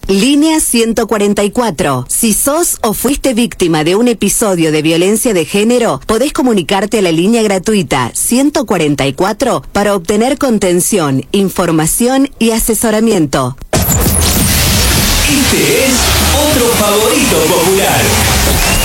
Línea 144. Si sos o fuiste víctima de un episodio de violencia de género, podés comunicarte a la línea gratuita 144 para obtener contención, información y asesoramiento. Este es otro favorito popular.